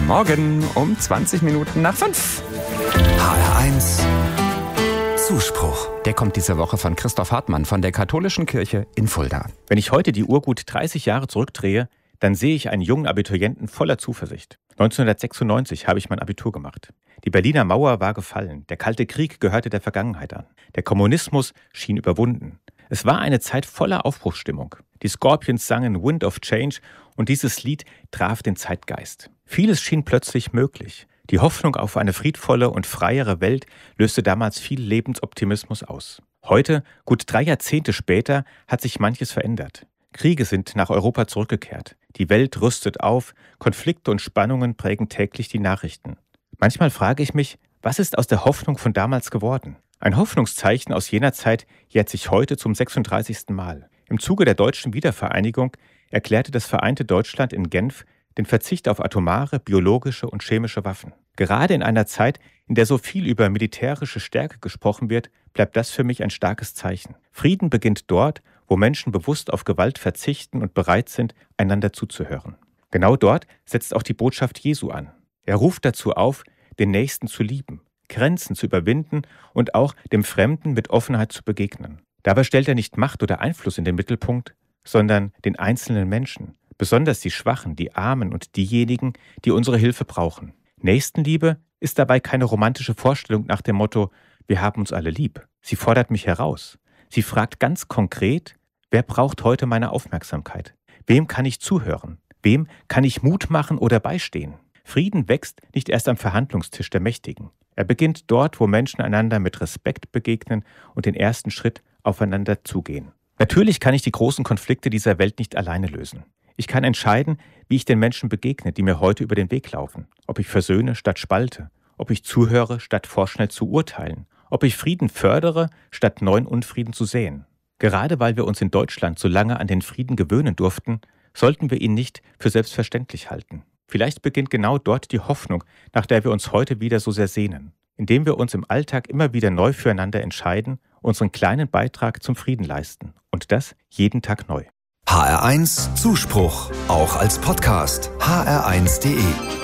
Morgen um 20 Minuten nach 5. HR1 Zuspruch. Der kommt diese Woche von Christoph Hartmann von der Katholischen Kirche in Fulda. Wenn ich heute die Uhr gut 30 Jahre zurückdrehe, dann sehe ich einen jungen Abiturienten voller Zuversicht. 1996 habe ich mein Abitur gemacht. Die Berliner Mauer war gefallen. Der Kalte Krieg gehörte der Vergangenheit an. Der Kommunismus schien überwunden. Es war eine Zeit voller Aufbruchsstimmung. Die Scorpions sangen Wind of Change und dieses Lied traf den Zeitgeist. Vieles schien plötzlich möglich. Die Hoffnung auf eine friedvolle und freiere Welt löste damals viel Lebensoptimismus aus. Heute, gut 3 Jahrzehnte später, hat sich manches verändert. Kriege sind nach Europa zurückgekehrt. Die Welt rüstet auf, Konflikte und Spannungen prägen täglich die Nachrichten. Manchmal frage ich mich, was ist aus der Hoffnung von damals geworden? Ein Hoffnungszeichen aus jener Zeit jährt sich heute zum 36. Mal. Im Zuge der deutschen Wiedervereinigung erklärte das vereinte Deutschland in Genf den Verzicht auf atomare, biologische und chemische Waffen. Gerade in einer Zeit, in der so viel über militärische Stärke gesprochen wird, bleibt das für mich ein starkes Zeichen. Frieden beginnt dort, wo Menschen bewusst auf Gewalt verzichten und bereit sind, einander zuzuhören. Genau dort setzt auch die Botschaft Jesu an. Er ruft dazu auf, den Nächsten zu lieben, Grenzen zu überwinden und auch dem Fremden mit Offenheit zu begegnen. Dabei stellt er nicht Macht oder Einfluss in den Mittelpunkt, sondern den einzelnen Menschen, besonders die Schwachen, die Armen und diejenigen, die unsere Hilfe brauchen. Nächstenliebe ist dabei keine romantische Vorstellung nach dem Motto, wir haben uns alle lieb. Sie fordert mich heraus. Sie fragt ganz konkret, wer braucht heute meine Aufmerksamkeit? Wem kann ich zuhören? Wem kann ich Mut machen oder beistehen? Frieden wächst nicht erst am Verhandlungstisch der Mächtigen. Er beginnt dort, wo Menschen einander mit Respekt begegnen und den ersten Schritt aufeinander zugehen. Natürlich kann ich die großen Konflikte dieser Welt nicht alleine lösen. Ich kann entscheiden, wie ich den Menschen begegne, die mir heute über den Weg laufen. Ob ich versöhne statt spalte, ob ich zuhöre statt vorschnell zu urteilen, ob ich Frieden fördere statt neuen Unfrieden zu säen. Gerade weil wir uns in Deutschland so lange an den Frieden gewöhnen durften, sollten wir ihn nicht für selbstverständlich halten. Vielleicht beginnt genau dort die Hoffnung, nach der wir uns heute wieder so sehr sehnen, indem wir uns im Alltag immer wieder neu füreinander entscheiden, unseren kleinen Beitrag zum Frieden leisten. Und das jeden Tag neu. HR1 Zuspruch, auch als Podcast. hr1.de